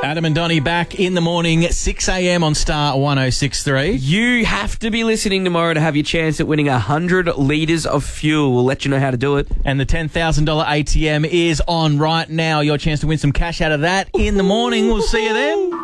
Adam and Donnie back in the morning, 6 a.m. on Star 106.3. You have to be listening tomorrow to have your chance at winning 100 litres of fuel. We'll let you know how to do it. And the $10,000 ATM is on right now. Your chance to win some cash out of that in the morning. We'll see you then.